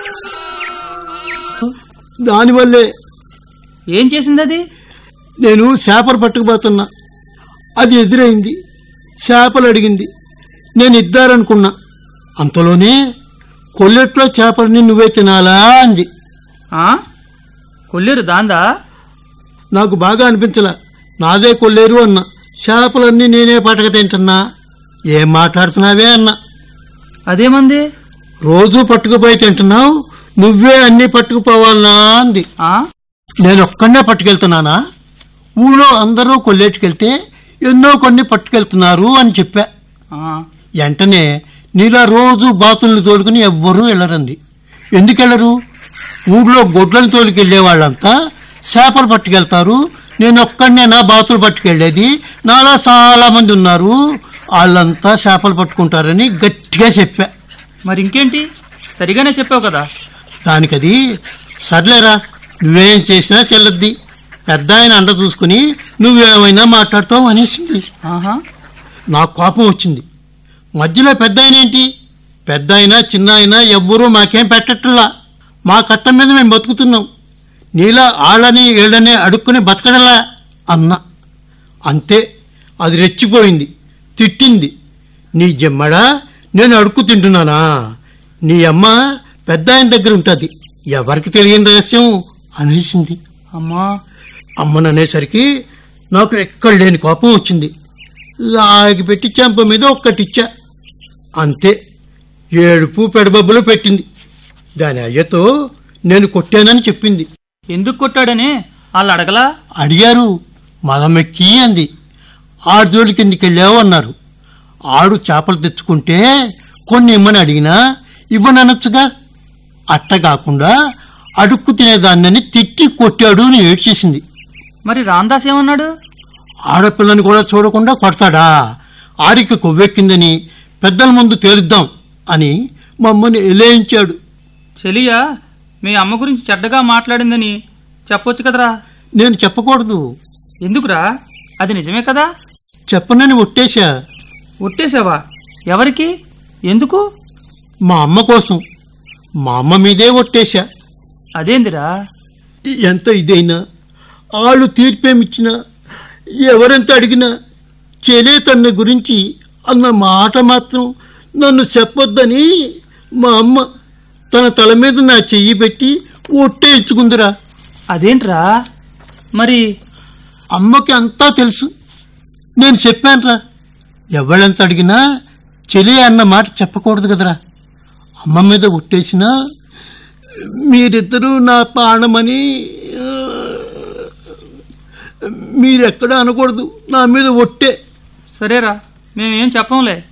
దానివల్లే. ఏం చేసింది అది? నేను చేపలు పట్టుకుపోతున్నా, అది ఎదురైంది. చేపలు అడిగింది, నేను ఇద్దారనుకున్నా. అంతలోనే కొల్లెట్లో చేపలని నువ్వే తినాలా అంది. కొల్లేరు దాందా? నాకు బాగా అనిపించలా. నాదే కొల్లేరు అన్నా. చేపలన్నీ నేనే పట్టక తింటున్నా. ఏం మాట్లాడుతున్నావే అన్నా. అదేమంది? రోజూ పట్టుకుపోయి తింటున్నావు, నువ్వే అన్నీ పట్టుకుపోవాలనా అంది. నేనొక్కడే పట్టుకెళ్తున్నానా? ఊళ్ళో అందరూ కొల్లేటికెళ్తే ఎన్నో కొన్ని పట్టుకెళ్తున్నారు అని చెప్పా. వెంటనే నీలా రోజు బాతుల్ని తోలుకుని ఎవ్వరూ వెళ్ళరంది. ఎందుకెళ్ళరు? ఊళ్ళో గొడ్లను తోలుకెళ్లే వాళ్ళంతా చేపలు పట్టుకెళ్తారు, నేనొక్కడనేనా బాతులు పట్టుకెళ్లేది? నాలా చాలా మంది ఉన్నారు, వాళ్ళంతా చేపలు పట్టుకుంటారని గట్టిగా చెప్పా. మరి ఇంకేంటి, సరిగానే చెప్పావు కదా. దానికది సర్లేరా, నువ్వేం చేసినా చెల్లద్ది, పెద్ద ఆయన అండ చూసుకుని నువ్వేమైనా మాట్లాడతావు అనేసింది. నాకు కోపం వచ్చింది. మధ్యలో పెద్ద ఆయన ఏంటి? పెద్ద అయినా చిన్న అయినా ఎవ్వరూ మాకేం పెట్టట్లా. మా కట్టం మీద మేము బతుకుతున్నాం, నీలా ఆళ్ళని ఏళ్ళని అడుక్కుని బతకడలా అన్నా. అంతే, అది రెచ్చిపోయింది, తిట్టింది. నీ జమ్మడా, నేను అడుక్కు తింటున్నానా? నీ అమ్మ పెద్ద ఆయన దగ్గర ఉంటుంది, ఎవరికి తెలియని రహస్యం అనేసింది. అమ్మననేసరికి నాకు ఎక్కడ లేని కోపం వచ్చింది. లాగి పెట్టి చెంప మీద ఒక్కటిచ్చా. అంతే, ఏడుపు పెడబబ్బులు పెట్టింది. దాని అయ్యతో నేను కొట్టానని చెప్పింది. ఎందుకు కొట్టాడని వాళ్ళు అడగలా? అడిగారు. మదమెక్కి అంది. ఆడు జోలి కిందికెళ్ళావు అన్నారు. ఆడు చేపలు తెచ్చుకుంటే కొన్ని ఇమ్మని అడిగినా ఇవ్వననొచ్చుగా. అట్టగాకుండా అడుక్కు తినేదాన్నని తిట్టి కొట్టాడు అని ఏడ్చేసింది. మరి రామదాస్ ఏమన్నాడు? ఆడపిల్లని కూడా చూడకుండా కొడతాడా? ఆడికి కొవ్వెక్కిందని పెద్దల ముందు తేలుద్దాం అని మమ్మల్ని ఎలేయించాడు. చెలియా మీ అమ్మ గురించి చెడ్డగా మాట్లాడిందని చెప్పొచ్చు కదరా. నేను చెప్పకూడదు. ఎందుకురా? అది నిజమే కదా. చెప్పనని ఒట్టేశా. ఒట్టేశావా? ఎవరికి? ఎందుకు? మా అమ్మ కోసం. మా అమ్మ మీదే ఒట్టేశా. అదేందిరా? ఎంత ఇదైనా, వాళ్ళు తీర్పేమిచ్చినా, ఎవరెంత అడిగినా చెలే తన గురించి అన్న మాట మాత్రం నన్ను చెప్పొద్దని మా అమ్మ తన తల మీద నా చెయ్యి పెట్టి ఒట్టేయించుకుందిరా. అదేంట్రా? మరి అమ్మకి అంతా తెలుసు. నేను చెప్పానురా, ఎవరెంత అడిగినా చెలి అన్న మాట చెప్పకూడదు కదరా. అమ్మ మీద ఒట్టేసినా మీరిద్దరూ నా ప్రాణమని మీరెక్కడా అనకూడదు. నా మీద ఒట్టే. సరేరా, మేమేం చెప్పంలే.